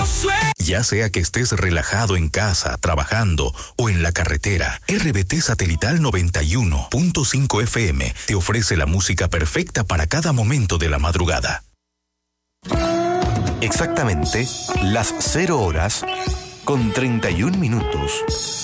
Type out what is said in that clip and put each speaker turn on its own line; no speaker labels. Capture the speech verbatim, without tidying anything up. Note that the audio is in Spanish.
Ya sea que estés relajado en casa, trabajando o en la carretera, R B T Satelital noventa y uno punto cinco F M te ofrece la música perfecta para cada momento de la madrugada.
Exactamente las cero horas con treinta y un minutos.